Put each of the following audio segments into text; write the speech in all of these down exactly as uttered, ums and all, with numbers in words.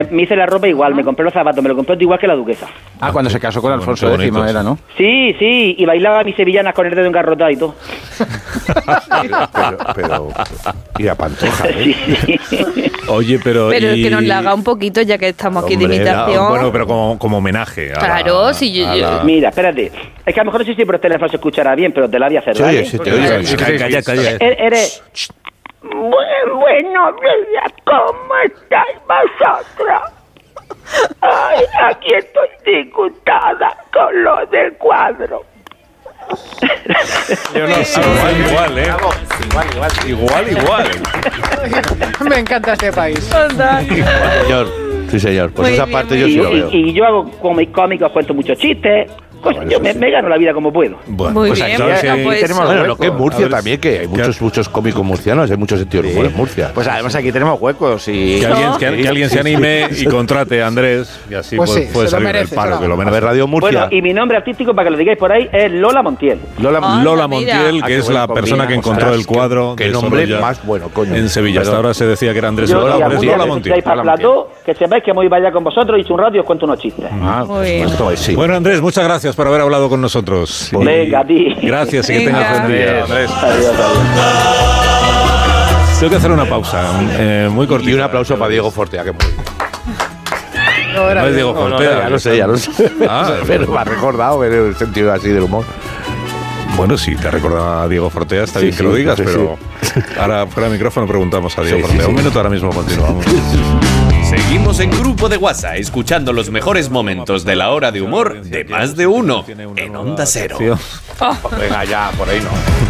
me hice la ropa igual, me compré los zapatos, me lo compré igual que la duquesa. Ah, cuando se casó con Alfonso décimo era, ¿no? Sí, sí, y bailaba mis sevillanas con el dedo engarrotado y todo. pero, pero, pero, y a Pantoja, ¿eh? Sí, sí. Oye, pero... Pero y... que nos la haga un poquito, ya que estamos aquí Hombre, de imitación. no, bueno, pero como, como homenaje. A claro, la, si yo... a la... Mira, espérate. Es que a lo mejor no sé si por el teléfono se escuchará bien, pero te la voy a hacer, Sí, ¿vale? sí, te oye. Sí, calla, calla, calla. Eres... Bueno, buenos días, ¿cómo estáis vosotros? Ay, aquí estoy disgustada con lo del cuadro. Yo no sé. Igual, igual, ¿eh? Igual, igual. Igual, igual. Me encanta este país. Señor, sí, señor. Pues Muy esa bien, parte muy yo Y, sí lo veo. y, y yo hago como mis cómicos, cuento muchos chistes. Cosas, bueno, yo eso me, sí. me gano la vida como puedo. Bueno, Muy pues bien, aquí, ¿sabes? bueno, Sí, pues- tenemos Bueno, hueco. lo que es A Murcia ver, también, que hay muchos muchos cómicos murcianos, hay mucho sentido del humor en Murcia. Pues además aquí tenemos huecos y... Que alguien, que, que alguien se anime y contrate a Andrés y así Pues puede, sí, puede se lo salir merece, del paro, se lo- que lo A merece. ver, Radio Murcia. Bueno, y mi nombre artístico, para que lo digáis por ahí, es Lola Montiel. Lola, Ah, Lola mira. Montiel, Ah, que qué es bueno, la persona que combinamos. encontró el Ostras, cuadro qué de nombre Sorolla más bueno, coño. en Sevilla. Hasta Perdón. ahora se decía que era Andrés Yo, Lola, y pero algún es día Lola que Montiel. estáis para plató, que sepáis que me voy para allá con vosotros y un rato y os cuento unos chistes. Ah, Muy bien. pues esto es, sí. Bueno, Andrés, muchas gracias por haber hablado con nosotros. Y- Venga, a ti. Gracias y que Venga. tengas buen día, Andrés. Adiós, adiós. Tengo que hacer una pausa, eh, muy cortita. Y un aplauso para Diego Fortea, que muy No, No es Diego No, no, Fortea. ya lo sé, ya lo sé. Ah, pero me ha recordado ver el sentido así del humor. Bueno, sí, te recordaba a Diego Fortea, está Sí, bien que sí, lo digas, sí, pero ahora fuera de micrófono preguntamos a Diego Sí, sí, Fortea. sí. Un minuto, ahora mismo continuamos. Seguimos en Grupo de WhatsApp, escuchando los mejores momentos de la hora de humor de Más de Uno en Onda Cero. Venga, ya, por ahí no.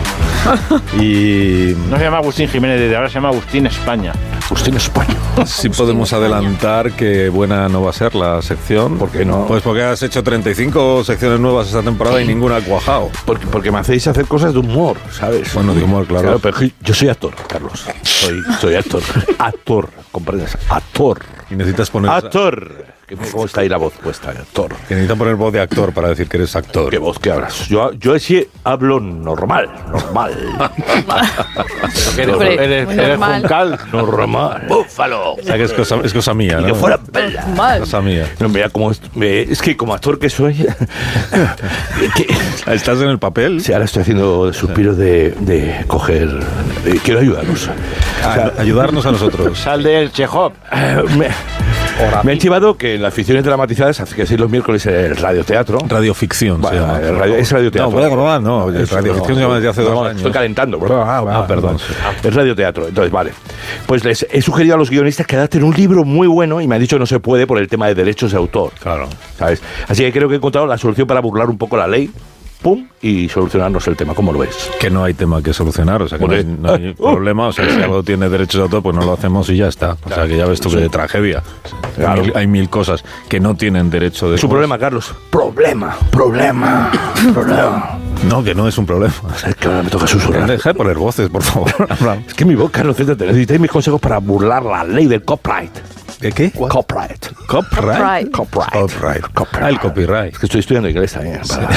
Y No se llama Agustín Jiménez, desde ahora se llama Agustín España. Agustín España. sí podemos adelantar que buena no va a ser la sección. ¿Por qué no? Pues porque has hecho treinta y cinco secciones nuevas esta temporada y ninguna ha cuajado. Porque, porque me hacéis hacer cosas de humor, ¿sabes? Bueno, de humor, claro. pero es que yo soy actor, Carlos. Soy, soy actor. Actor, ¿comprendes? Actor. Y necesitas poner... Actor. Que mira ¿Cómo está ahí la voz puesta? Actor. Que necesitan poner voz de actor para decir que eres actor. ¿Qué voz que hablas? Yo, yo sí hablo normal, normal. Hombre, Eres, muy eres normal. Juncal. Normal. Búfalo. O sea, que es cosa, es cosa mía, Y ¿no? yo fuera bella. Mal. Cosa mía. No, mira, como, me- es que como actor que soy, que, ¿Estás en el papel? sí, ahora estoy haciendo suspiros de, de coger. eh, quiero ayudaros. O sea, A- ayudarnos a nosotros. Sal del Chekhov. eh, me, me han chivado que en las ficciones dramatizadas, hace que seis los miércoles el radioteatro. Radioficción se Bueno, llama. el radio- es radioteatro. No, puede grabar, no. El Eso, radioficción se llama desde hace no, dos no, años. Estoy calentando. Ah, Ah, perdón. sí. Es radioteatro. Entonces, vale. Pues les he sugerido a los guionistas que adapten un libro muy bueno y me han dicho que no se puede por el tema de derechos de autor. Claro. ¿Sabes? Así que creo que he encontrado la solución para burlar un poco la ley. Pum, y solucionarnos el tema. ¿Cómo lo ves? Que no hay tema que solucionar, o sea, que no hay, no hay problema, o sea, si algo tiene derechos de autor, pues no lo hacemos y ya está. O sea, que ya ves tú que tragedia. Claro. Hay, mil, hay mil cosas que no tienen derecho de... Es un problema, Carlos. Problema, problema, problema. No, que no es un problema. Es que ahora me toca susurrar. Deja de poner voces, por favor. Es que mi voz, Carlos, céntrate. Necesitáis mis consejos para burlar la ley del copyright. ¿De qué? Copyright. Copyright. Copyright. Copyright. Copyright. Copyright. Ah, el copyright. Es que estoy estudiando inglés también. Para,